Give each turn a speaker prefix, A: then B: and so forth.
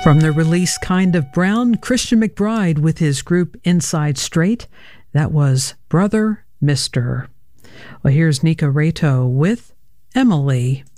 A: From the release Kind of Brown, Christian McBride with his group Inside Straight. That was Brother Mister. Well, here's Nika Rato with Emily.